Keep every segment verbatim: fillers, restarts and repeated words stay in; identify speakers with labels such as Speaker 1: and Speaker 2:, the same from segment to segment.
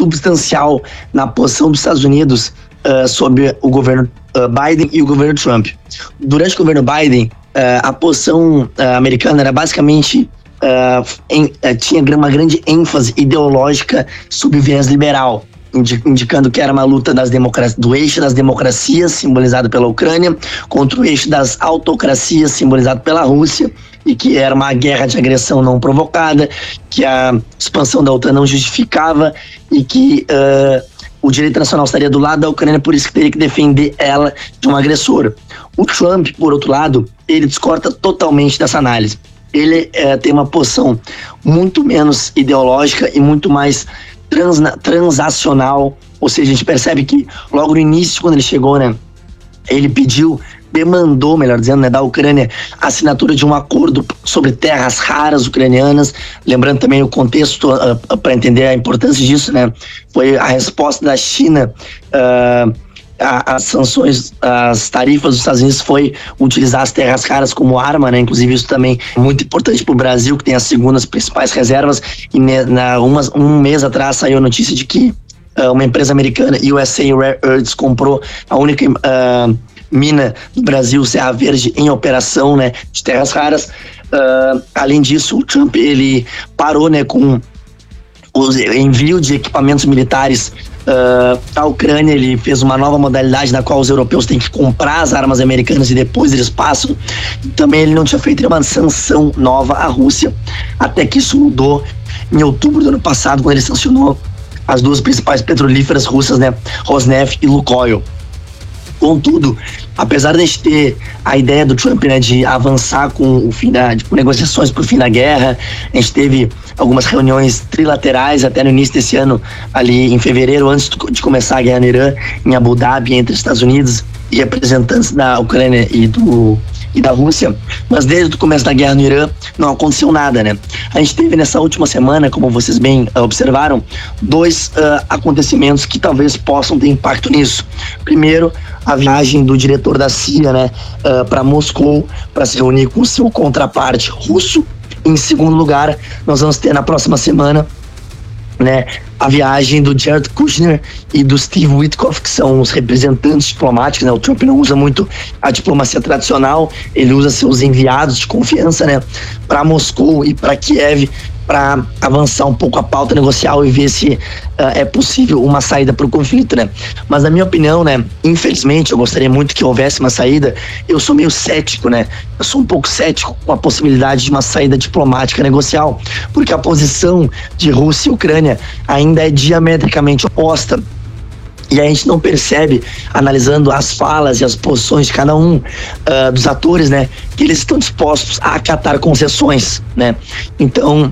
Speaker 1: substancial na posição dos Estados Unidos uh, sob o governo uh, Biden e o governo Trump. Durante o governo Biden, uh, a posição uh, americana era basicamente uh, em, uh, tinha uma grande ênfase ideológica sob o viés liberal, indicando que era uma luta das democracias, do eixo das democracias, simbolizado pela Ucrânia, contra o eixo das autocracias, simbolizado pela Rússia, e que era uma guerra de agressão não provocada, que a expansão da OTAN não justificava e que uh, o direito nacional estaria do lado da Ucrânia, por isso que teria que defender ela de um agressor. O Trump, por outro lado, ele discorda totalmente dessa análise. Ele uh, tem uma posição muito menos ideológica e muito mais Trans, transacional, ou seja, a gente percebe que logo no início, quando ele chegou, né, ele pediu, demandou, melhor dizendo, né, da Ucrânia a assinatura de um acordo sobre terras raras ucranianas. Lembrando também o contexto uh, para entender a importância disso, né, foi a resposta da China uh, as sanções, as tarifas dos Estados Unidos foi utilizar as terras raras como arma, né? Inclusive isso também é muito importante para o Brasil, que tem as segundas principais reservas, e na, umas, um mês atrás saiu a notícia de que uh, uma empresa americana, U S A Rare Earths, comprou a única uh, mina do Brasil, Serra Verde, em operação, né, de terras raras. Uh, além disso, o Trump ele parou, né, com o envio de equipamentos militares Uh, a Ucrânia. Ele fez uma nova modalidade na qual os europeus têm que comprar as armas americanas e depois eles passam. Também ele não tinha feito nenhuma sanção nova à Rússia, até que isso mudou em outubro do ano passado, quando ele sancionou as duas principais petrolíferas russas, né, Rosneft e Lukoil. Contudo, apesar de a gente ter a ideia do Trump, né, de avançar com o fim da, de, com negociações para o fim da guerra, a gente teve algumas reuniões trilaterais até no início desse ano, ali em fevereiro, antes de começar a guerra no Irã, em Abu Dhabi, entre Estados Unidos e representantes da Ucrânia e do e da Rússia, mas desde o começo da guerra no Irã não aconteceu nada, né? A gente teve nessa última semana, como vocês bem uh, observaram, dois uh, acontecimentos que talvez possam ter impacto nisso. Primeiro, a viagem do diretor da C I A, né, uh, para Moscou para se reunir com seu contraparte russo. Em segundo lugar, nós vamos ter na próxima semana, né, a viagem do Jared Kushner e do Steve Witkoff, que são os representantes diplomáticos, né? O Trump não usa muito a diplomacia tradicional, ele usa seus enviados de confiança, né, para Moscou e para Kiev, para avançar um pouco a pauta negocial e ver se uh, é possível uma saída para o conflito, né? Mas na minha opinião, né, infelizmente, eu gostaria muito que houvesse uma saída. Eu sou meio cético, né? Eu sou um pouco cético com a possibilidade de uma saída diplomática negocial, porque a posição de Rússia e Ucrânia ainda é diametricamente oposta. E a gente não percebe, analisando as falas e as posições de cada um uh, dos atores, né, que eles estão dispostos a acatar concessões, né? Então,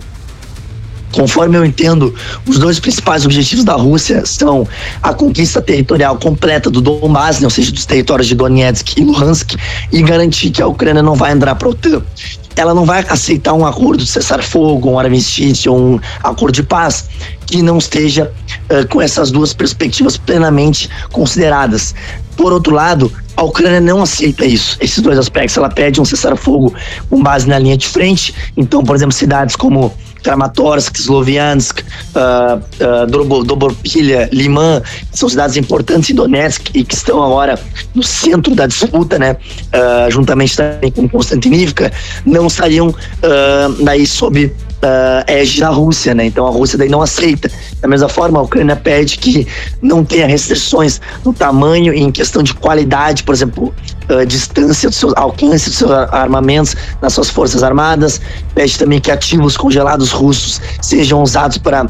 Speaker 1: conforme eu entendo, os dois principais objetivos da Rússia são a conquista territorial completa do Donbas, né, ou seja, dos territórios de Donetsk e Luhansk, e garantir que a Ucrânia não vai entrar para a OTAN. Ela não vai aceitar um acordo de cessar-fogo, um armistício, um acordo de paz que não esteja uh, com essas duas perspectivas plenamente consideradas. Por outro lado, a Ucrânia não aceita isso, esses dois aspectos. Ela pede um cessar-fogo com base na linha de frente. Então, por exemplo, cidades como Kramatorsk, Sloviansk, uh, uh, Dobropilha, Liman, são cidades importantes em Donetsk e que estão agora no centro da disputa, né? Uh, juntamente também com Konstantinivka, não estariam uh, daí sob Uh, égide da Rússia, né? Então a Rússia daí não aceita. Da mesma forma, a Ucrânia pede que não tenha restrições no tamanho e em questão de qualidade, por exemplo, uh, distância do seu alcance dos seus armamentos nas suas forças armadas. Pede também que ativos congelados russos sejam usados para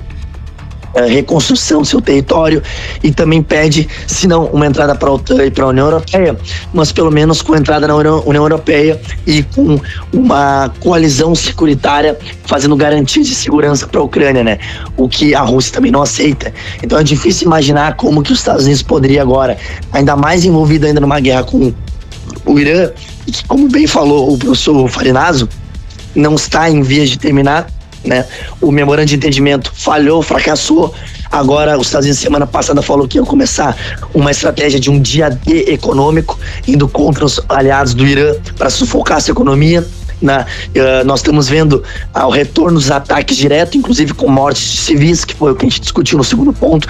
Speaker 1: Uh, reconstrução do seu território, e também pede, se não uma entrada para a OTAN e para a União Europeia, mas pelo menos com entrada na União, União Europeia e com uma coalizão securitária fazendo garantias de segurança para a Ucrânia, né? O que a Rússia também não aceita. Então é difícil imaginar como que os Estados Unidos poderia agora, ainda mais envolvido ainda numa guerra com o Irã, e que, como bem falou o professor Farinazo, não está em vias de terminar, né? O memorando de entendimento falhou, fracassou. Agora, os Estados Unidos, semana passada, falou que iam começar uma estratégia de um dia D econômico, indo contra os aliados do Irã para sufocar essa economia. Na, uh, nós estamos vendo uh, o retorno dos ataques diretos, inclusive com mortes de civis, que foi o que a gente discutiu no segundo ponto.